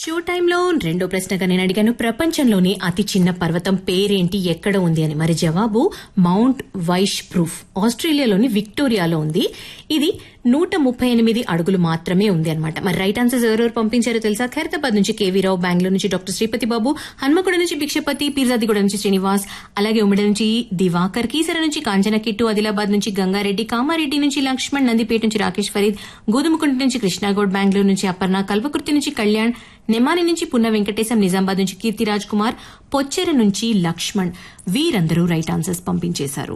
Show టైంలో రెండో ప్రశ్నగా నేను అడిగాను, ప్రపంచంలోని అతి చిన్న పర్వతం పేరేంటి, ఎక్కడ ఉంది అని. మరి జవాబు మౌంట్ వైష్ ప్రూఫ్, ఆస్ట్రేలియాలోని విక్టోరియాలో ఉంది. ఇది 138 అడుగులు మాత్రమే ఉంది అనమాట. మరి రైట్ ఆన్సర్స్ ఎవరెవరు పంపించారో తెలుసా? ఖైరతాబాద్ నుంచి కేవీరావు, బెంగళూరు నుంచి డాక్టర్ శ్రీపతి బాబు, హన్మకొండ నుంచి భిక్షపతి, పీర్జాదిగూడ నుంచి శ్రీనివాస్, అలాగే ఉమ్మడి నుంచి దివాకర్, కీసర నుంచి కాంచన కిట్టు, ఆదిలాబాద్ నుంచి గంగారెడ్డి, కామారెడ్డి నుంచి లక్ష్మణ్, నందిపేట నుంచి రాకేష్ ఫరీద్, గోధుమకుంట నుంచి కృష్ణాగౌడ్, బెంగళూరు నుంచి అపర్ణ, కల్వకుర్తి నుంచి కళ్యాణ్, నెమాని నుంచి పున్న వెంకటేశం, నిజామాబాద్ నుంచి కీర్తిరాజ్ కుమార్, పొచ్చెర నుంచి లక్ష్మణ్. వీరందరూ రైట్ ఆన్సర్స్ పంపించేశారు.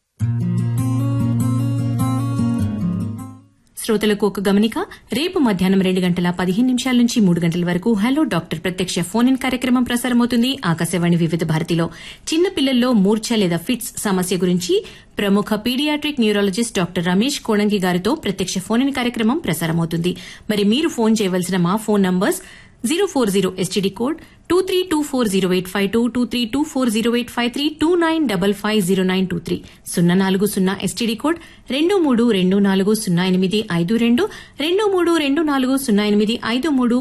శ్రోతలకు ఒక గమనిక, రేపు మధ్యాహ్నం 2:15 నుంచి 3 వరకు హలో డాక్టర్ ప్రత్యక్ష ఫోన్ ఇన్ కార్యక్రమం ప్రసారమవుతుంది ఆకాశవాణి వివిధ భారతిలో. చిన్నపిల్లల్లో మూర్ఛ లేదా ఫిట్స్ సమస్య గురించి ప్రముఖ paediatric neurologist doctor Ramesh Konangi గారితో ప్రత్యక్ష ఫోన్ ఇన్ కార్యక్రమం ప్రసారమవుతుంది. మరి మీరు ఫోన్ చేయవలసిన మా phone numbers 040 STD code 23240852, 23240853, 29550923, 040 STD code 23240852, 23240853,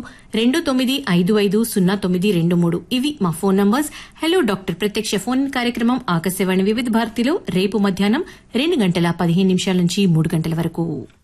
29550923. ఇవి మా ఫోన్ నంబర్స్. హలో డాక్టర్ ప్రత్యక్ష ఫోన్ కార్యక్రమం ఆకాశవాణి వివిధ భారతిలో రేపు మధ్యాహ్నం 2:15 నుంచి 3 వరకు.